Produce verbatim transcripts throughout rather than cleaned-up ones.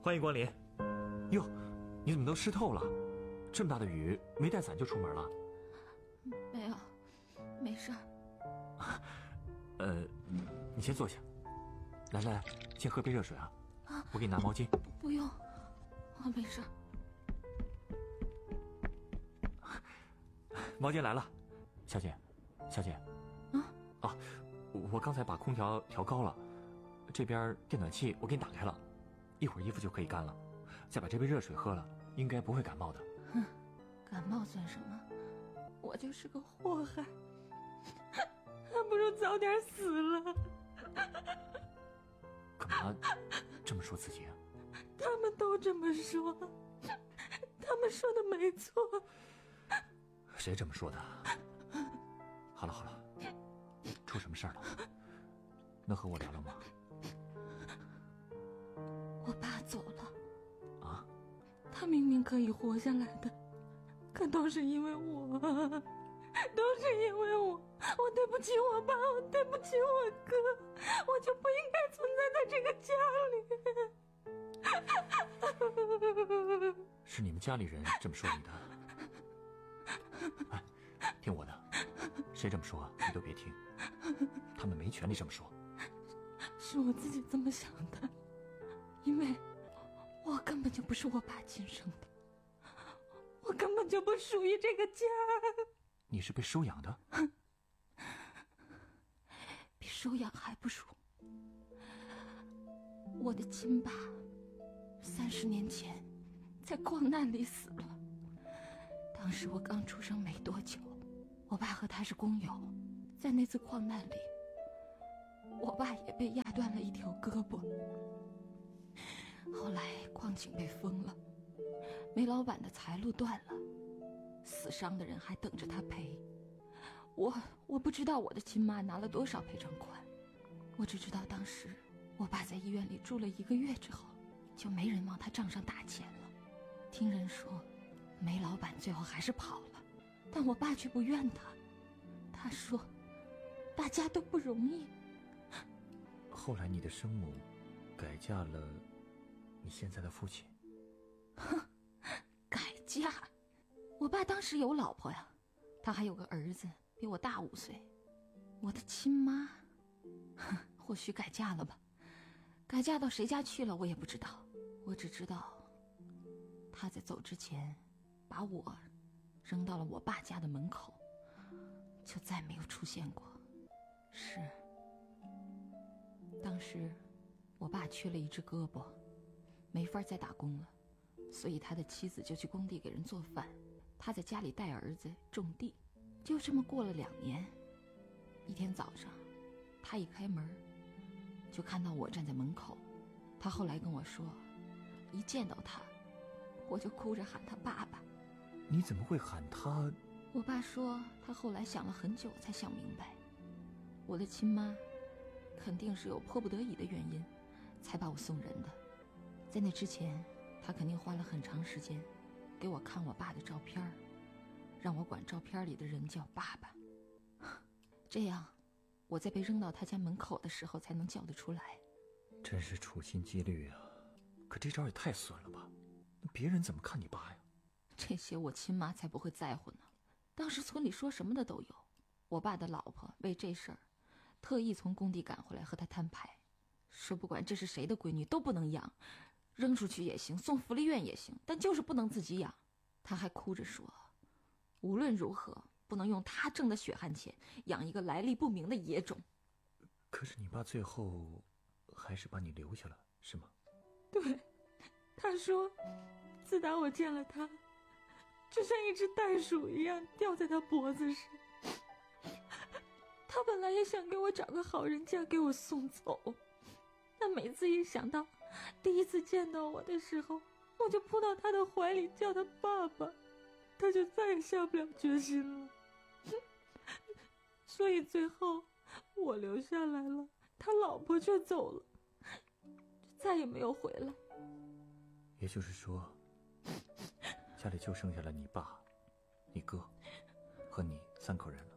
欢迎光临。哟，你怎么都湿透了？这么大的雨，没带伞就出门了？ 没有，没事儿。 呃，你先坐下。来来来，先喝杯热水啊。啊，我给你拿毛巾。 不不用，我没事。 毛巾来了，小姐，小姐。 啊啊，我刚才把空调调高了，这边电暖气我给你打开了，一会儿衣服就可以干了。再把这杯热水喝了，应该不会感冒的。 哼，感冒算什么？我就是个祸害，还不如早点死了。 干嘛这么说自己啊？ 他们都这么说，他们说的没错。 谁这么说的？好了好了，出什么事儿了？能和我聊聊吗？ 我爸走了。 啊？ 他明明可以活下来的，可都是因为我，都是因为我，我对不起我爸，我对不起我哥，我就不应该存在在这个家里。 是你们家里人这么说你的？哎，听我的，谁这么说你都别听，他们没权利这么说。 是我自己这么想的，因为我根本就不是我爸亲生的，我根本就不属于这个家。 你是被收养的？ 比收养还不如。我的亲爸三十年前在矿难里死了，当时我刚出生没多久，我爸和他是工友，在那次矿难里，我爸也被压断了一条胳膊。后来矿井被封了，煤老板的财路断了，死伤的人还等着他赔。我我不知道我的亲妈拿了多少赔偿款，我只知道当时我爸在医院里住了一个月之后，就没人往他账上打钱了。听人说煤老板最后还是跑了，但我爸却不怨他，他说大家都不容易。 后来你的生母改嫁了你现在的父亲？ 哼，改嫁？我爸当时有老婆呀，他还有个儿子比我大五岁。我的亲妈哼，或许改嫁了吧，改嫁到谁家去了我也不知道，我只知道他在走之前把我扔到了我爸家的门口，就再没有出现过。是，当时我爸缺了一只胳膊，没法再打工了，所以他的妻子就去工地给人做饭，他在家里带儿子种地。就这么过了两年，一天早上他一开门就看到我站在门口。他后来跟我说，一见到他我就哭着喊他爸爸。 你怎么会喊他？ 我爸说他后来想了很久才想明白，我的亲妈肯定是有迫不得已的原因才把我送人的。在那之前他肯定花了很长时间给我看我爸的照片，让我管照片里的人叫爸爸，这样我在被扔到他家门口的时候才能叫得出来。 真是处心积虑啊，可这招也太损了吧，别人怎么看你爸呀？ 这些我亲妈才不会在乎呢，当时村里说什么的都有。我爸的老婆为这事儿特意从工地赶回来和他摊牌，说不管这是谁的闺女都不能养，扔出去也行，送福利院也行，但就是不能自己养。他还哭着说无论如何不能用他挣的血汗钱养一个来历不明的野种。 可是你爸最后还是把你留下了，是吗？ 对，他说自打我见了他，就像一只袋鼠一样吊在他脖子上。他本来也想给我找个好人家给我送走，但每次一想到第一次见到我的时候，我就扑到他的怀里叫他爸爸，他就再也下不了决心了。所以最后我留下来了，他老婆却走了，就再也没有回来。 也就是说，家里就剩下了你爸、你哥和你三口人了。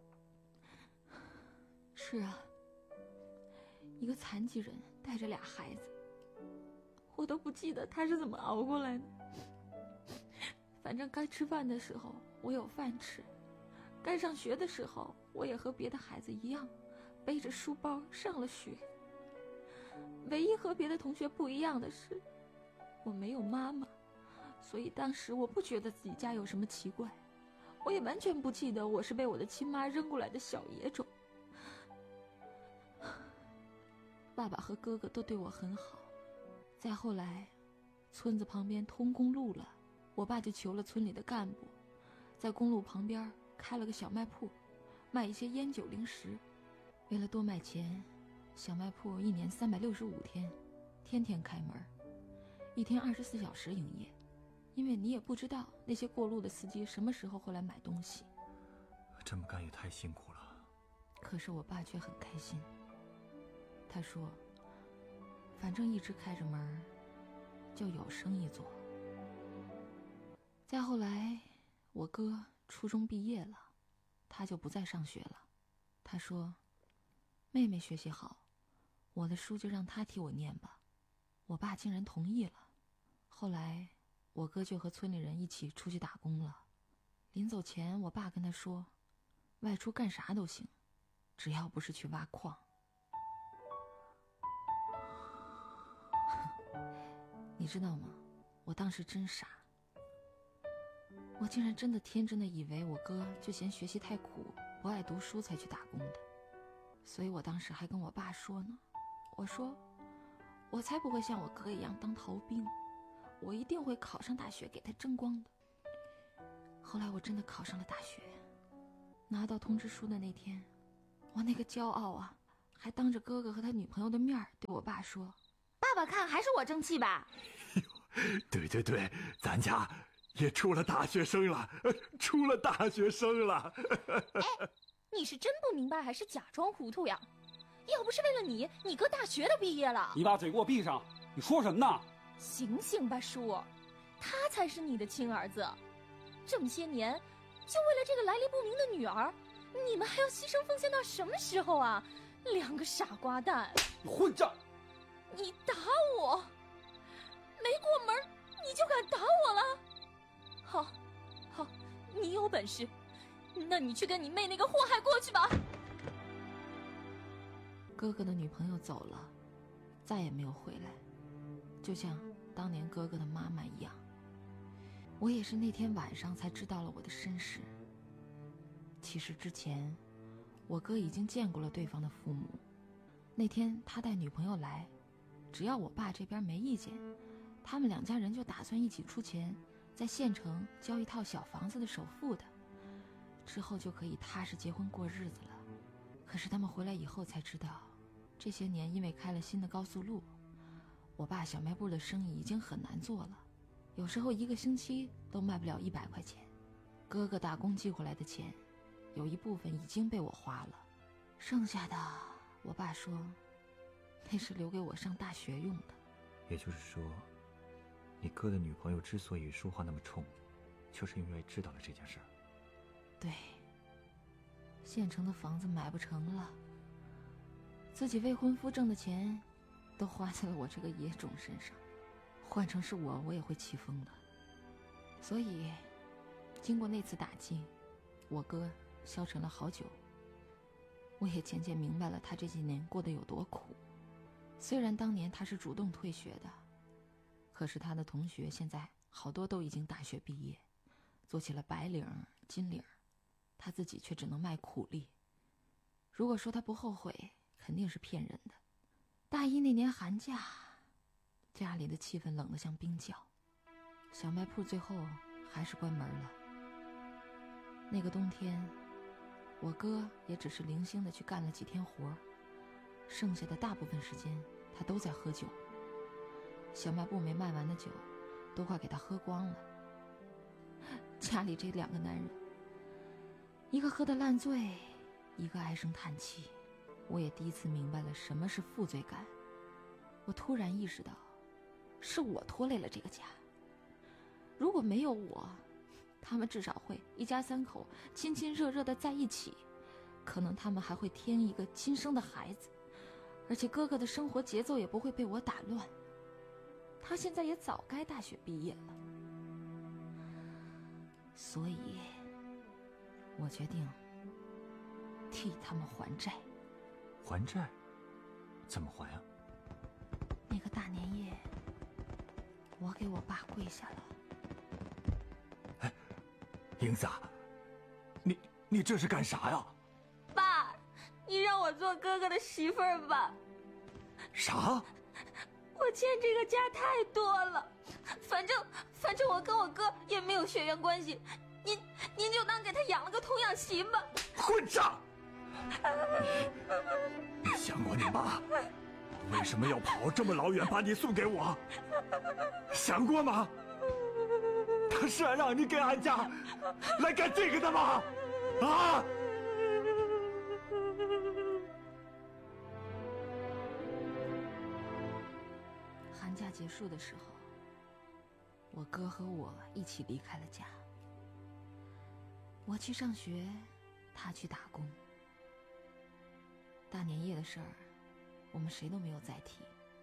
是啊，一个残疾人带着俩孩子， 我都不记得他是怎么熬过来的。反正该吃饭的时候我有饭吃，该上学的时候我也和别的孩子一样，背着书包上了学。唯一和别的同学不一样的是，我没有妈妈，所以当时我不觉得自己家有什么奇怪，我也完全不记得我是被我的亲妈扔过来的小野种。爸爸和哥哥都对我很好。再后来，村子旁边通公路了，我爸就求了村里的干部，在公路旁边开了个小卖铺，卖一些烟酒零食。为了多卖钱，小卖铺一年三百六十五天，天天开门，一天二十四小时营业。因为你也不知道那些过路的司机什么时候会来买东西。 这么干也太辛苦了。 可是我爸却很开心。他说，反正一直开着门，就有生意做。再后来，我哥初中毕业了，他就不再上学了。他说，妹妹学习好，我的书就让她替我念吧。我爸竟然同意了。后来我哥就和村里人一起出去打工了。临走前，我爸跟他说，外出干啥都行，只要不是去挖矿。你知道吗？我当时真傻，我竟然真的天真的以为我哥就嫌学习太苦，不爱读书才去打工的。所以我当时还跟我爸说呢，我说我才不会像我哥一样当逃兵，我一定会考上大学给他争光的。后来我真的考上了大学，拿到通知书的那天，我那个骄傲啊，还当着哥哥和他女朋友的面对我爸说，爸爸看还是我争气吧。 对对对，咱家也出了大学生了，出了大学生了。 哎，你是真不明白还是假装糊涂呀？要不是为了你，你哥大学都毕业了。 你把嘴给我闭上！你说什么呢？ 醒醒吧，叔，他才是你的亲儿子。这么些年，就为了这个来历不明的女儿，你们还要牺牲奉献到什么时候啊？两个傻瓜蛋！ 你混账！ 你打我！没过门你就敢打我了？好，好，你有本事，那你去跟你妹那个祸害过去吧。 哥哥的女朋友走了，再也没有回来，就像当年哥哥的妈妈一样。我也是那天晚上才知道了我的身世。其实之前，我哥已经见过了对方的父母。那天他带女朋友来，只要我爸这边没意见，他们两家人就打算一起出钱，在县城交一套小房子的首付的，之后就可以踏实结婚过日子了。可是他们回来以后才知道，这些年因为开了新的高速路，我爸小卖部的生意已经很难做了，有时候一个星期都卖不了一百块钱。哥哥打工寄回来的钱，有一部分已经被我花了，剩下的我爸说那是留给我上大学用的。 也就是说，你哥的女朋友之所以说话那么冲，就是因为知道了这件事。 对，县城的房子买不成了，自己未婚夫挣的钱都花在了我这个野种身上，换成是我我也会气疯的。所以经过那次打击，我哥消沉了好久，我也渐渐明白了他这几年过得有多苦。虽然当年他是主动退学的，可是他的同学现在好多都已经大学毕业，做起了白领金领，他自己却只能卖苦力。如果说他不后悔，肯定是骗人的。大一那年寒假，家里的气氛冷得像冰窖，小卖铺最后还是关门了。那个冬天，我哥也只是零星的去干了几天活，剩下的大部分时间他都在喝酒。小卖部没卖完的酒都快给他喝光了。家里这两个男人，一个喝得烂醉，一个唉声叹气。我也第一次明白了什么是负罪感。我突然意识到，是我拖累了这个家。如果没有我，他们至少会一家三口亲亲热热的在一起，可能他们还会添一个亲生的孩子，而且哥哥的生活节奏也不会被我打乱。 他现在也早该大学毕业了。所以，我决定替他们还债。 还债？怎么还啊？ 那个大年夜，我给我爸跪下了。 哎，英子，你你这是干啥呀？ 爸，你让我做哥哥的媳妇儿吧。 啥？ 我欠这个家太多了，反正反正我跟我哥也没有血缘关系，您您就当给他养了个童养媳吧。 混账！你你想过你妈为什么要跑这么老远把你送给我？想过吗？她是让你给俺家来干这个的吗？啊！ 寒假结束的时候，我哥和我一起离开了家。我去上学，他去打工。大年夜的事儿，我们谁都没有再提。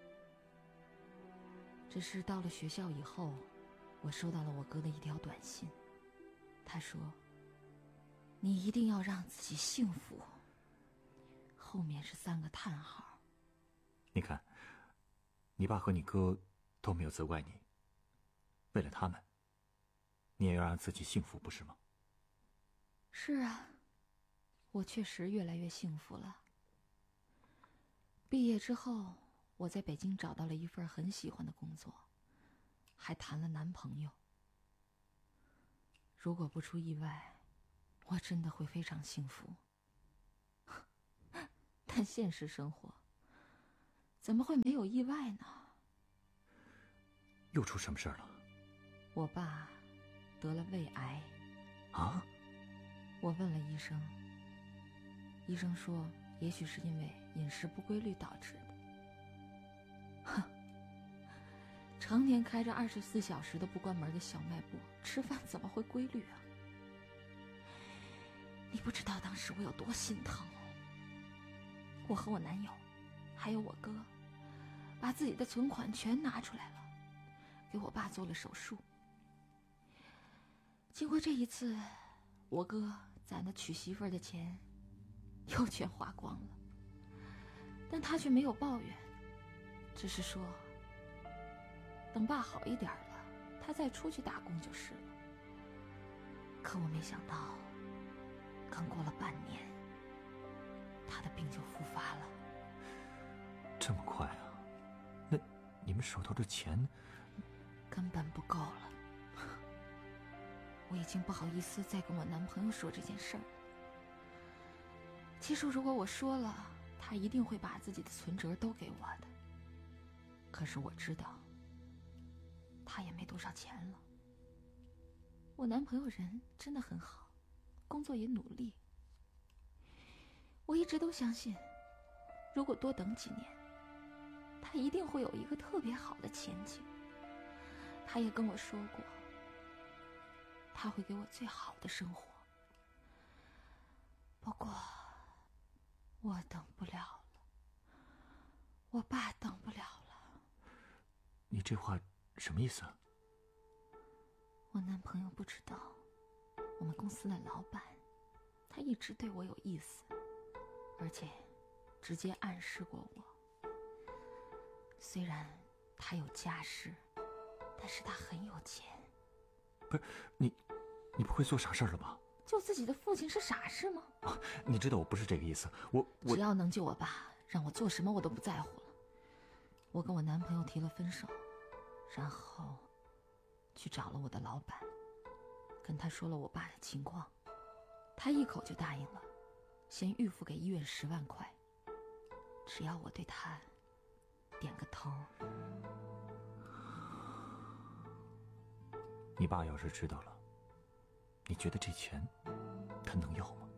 只是到了学校以后，我收到了我哥的一条短信，他说：“你一定要让自己幸福。”后面是三个叹号。 你看，你爸和你哥都没有责怪你，为了他们，你也要让自己幸福，不是吗？ 是啊，我确实越来越幸福了。毕业之后，我在北京找到了一份很喜欢的工作，还谈了男朋友。如果不出意外，我真的会非常幸福。但现实生活怎么会没有意外呢？ 又出什么事儿了？ 我爸得了胃癌。 啊？ 我问了医生，医生说也许是因为饮食不规律导致的。哼，常年开着二十四小时都不关门的小卖部，吃饭怎么会规律啊？你不知道当时我有多心疼哦。我和我男友还有我哥把自己的存款全拿出来了，给我爸做了手术。经过这一次，我哥攒的娶媳妇儿的钱又全花光了，但他却没有抱怨，只是说等爸好一点了，他再出去打工就是了。可我没想到，刚过了半年，他的病就复发了。 这么快啊？那你们手头的钱根本不够了。我已经不好意思再跟我男朋友说这件事儿了。其实如果我说了，他一定会把自己的存折都给我的。可是我知道，他也没多少钱了。我男朋友人真的很好，工作也努力。我一直都相信，如果多等几年，他一定会有一个特别好的前景。他也跟我说过，他会给我最好的生活。不过，我等不了了，我爸等不了了。 你这话什么意思啊？ 我男朋友不知道，我们公司的老板，他一直对我有意思，而且直接暗示过我。虽然他有家室，但是他很有钱。 不是你，你不会做傻事了吧？ 救自己的父亲是傻事吗？ 啊，你知道我不是这个意思，我我只要能救我爸，让我做什么我都不在乎了。我跟我男朋友提了分手，然后去找了我的老板，跟他说了我爸的情况，他一口就答应了，先预付给医院十万块，只要我对他点个头。 你爸要是知道了，你觉得这钱他能要吗？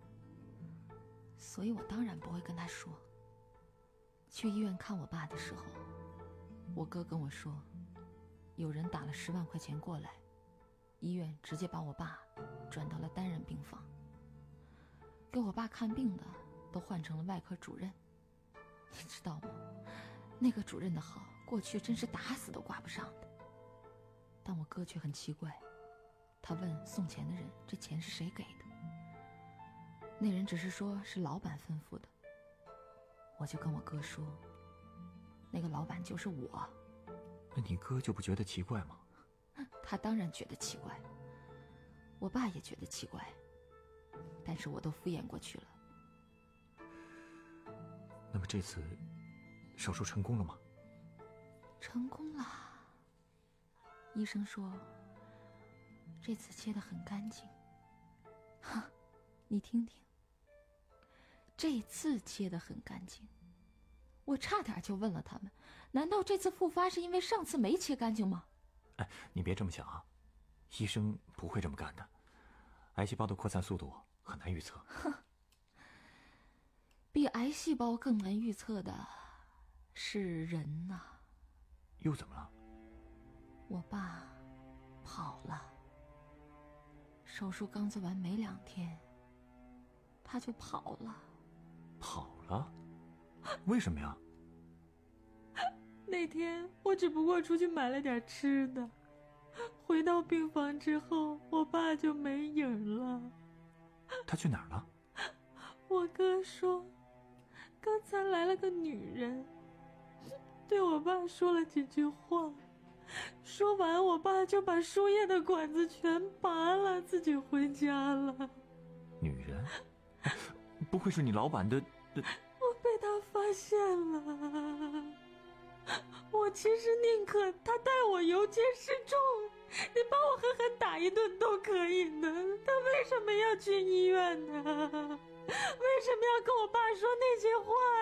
所以我当然不会跟他说。去医院看我爸的时候，我哥跟我说，有人打了十万块钱过来，医院直接把我爸转到了单人病房。给我爸看病的都换成了外科主任。你知道吗？那个主任的好， 过去真是打死都挂不上的。但我哥却很奇怪，他问送钱的人这钱是谁给的，那人只是说是老板吩咐的。我就跟我哥说，那个老板就是我。 那你哥就不觉得奇怪吗？ 他当然觉得奇怪，我爸也觉得奇怪，但是我都敷衍过去了。 那么这次手术成功了吗？ 成功了，医生说这次切得很干净。哈，你听听，这次切得很干净。我差点就问了他们，难道这次复发是因为上次没切干净吗？ 哎，你别这么想啊，医生不会这么干的。癌细胞的扩散速度很难预测。 哼，比癌细胞更难预测的是人呐。 又怎么了？ 我爸跑了。手术刚做完没两天，他就跑了。 跑了？为什么呀？ 那天我只不过出去买了点吃的，回到病房之后，我爸就没影了。 他去哪儿了？ 我哥说，刚才来了个女人，对我爸说了几句话，说完我爸就把输液的管子全拔了，自己回家了。 女人？不会是你老板的的？ 我被他发现了。我其实宁可他带我游街示众，你把我狠狠打一顿都可以的，他为什么要去医院呢？为什么要跟我爸说那些话